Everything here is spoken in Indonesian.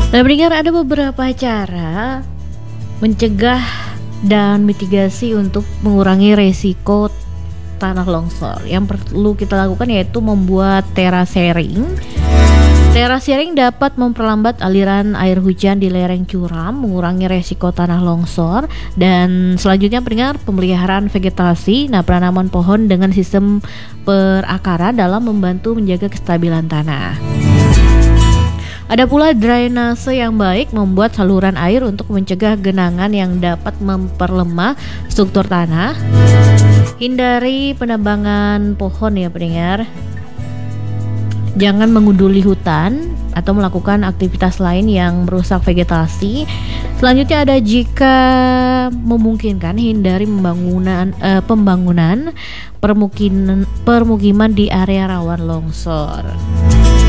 Nah, pendengar, ada beberapa cara mencegah dan mitigasi untuk mengurangi resiko tanah longsor. Yang perlu kita lakukan yaitu membuat terasering. Terasering dapat memperlambat aliran air hujan di lereng curam, mengurangi resiko tanah longsor. Dan selanjutnya pendengar, pemeliharaan vegetasi. Nah, penanaman pohon dengan sistem perakaran dalam membantu menjaga kestabilan tanah. Ada pula drainase yang baik, membuat saluran air untuk mencegah genangan yang dapat memperlemah struktur tanah. Hindari penebangan pohon ya pendengar. Jangan mengunduli hutan atau melakukan aktivitas lain yang merusak vegetasi. Selanjutnya ada, jika memungkinkan, hindari pembangunan permukiman di area rawan longsor.